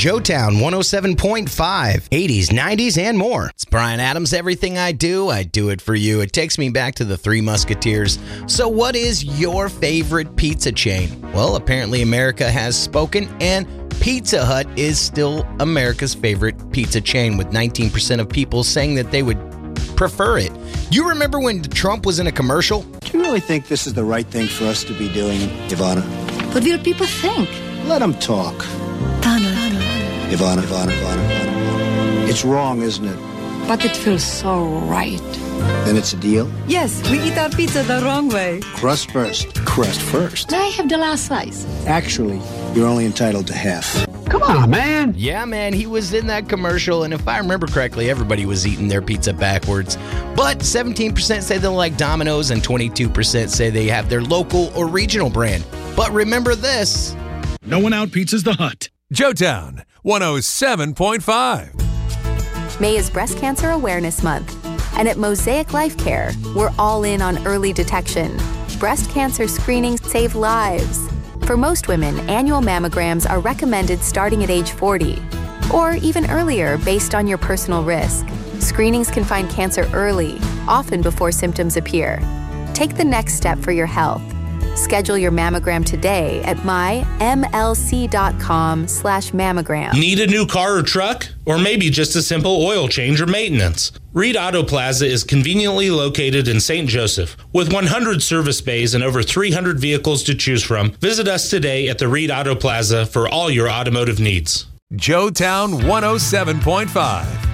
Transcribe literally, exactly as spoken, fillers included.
Joetown one oh seven point five, eighties, nineties, and more. It's Brian Adams. Everything I do, I do it for you. It takes me back to the Three Musketeers. So what is your favorite pizza chain? Well, apparently America has spoken, and Pizza Hut is still America's favorite pizza chain, with nineteen percent of people saying that they would prefer it. You remember when Trump was in a commercial? Do you really think this is the right thing for us to be doing, Ivana? What will people think? Let them talk. Donald. Ivana, Ivana, Ivana, Ivana. It's wrong, isn't it? But it feels so right. Then it's a deal? Yes, we eat our pizza the wrong way. Crust first. Crust first. May I have the last slice? Actually, you're only entitled to half. Come on, man. Yeah, man, he was in that commercial, and if I remember correctly, everybody was eating their pizza backwards. But seventeen percent say they like Domino's, and twenty-two percent say they have their local or regional brand. But remember this. No one out pizzas the Hut. Joetown one oh seven point five. May is Breast Cancer Awareness Month. And at Mosaic Life Care, we're all in on early detection. Breast cancer screenings save lives. For most women, annual mammograms are recommended starting at age forty, or even earlier based on your personal risk. Screenings can find cancer early, often before symptoms appear. Take the next step for your health. Schedule your mammogram today at my M L C dot com slash mammogram. Need a new car or truck? Or maybe just a simple oil change or maintenance? Reed Auto Plaza is conveniently located in Saint Joseph. With one hundred service bays and over three hundred vehicles to choose from, visit us today at the Reed Auto Plaza for all your automotive needs. Joetown one oh seven point five.